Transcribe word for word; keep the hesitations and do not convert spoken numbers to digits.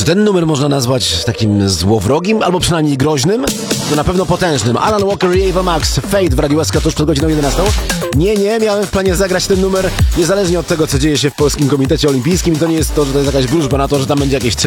Czy ten numer można nazwać takim złowrogim, albo przynajmniej groźnym? To na pewno potężnym. Alan Walker i Ava Max, Fate w Radiu S K tuż przed godziną jedenastą. Nie, nie, miałem w planie zagrać ten numer niezależnie od tego, co dzieje się w Polskim Komitecie Olimpijskim. To nie jest to, że to jest jakaś wróżba na to, że tam będzie jakieś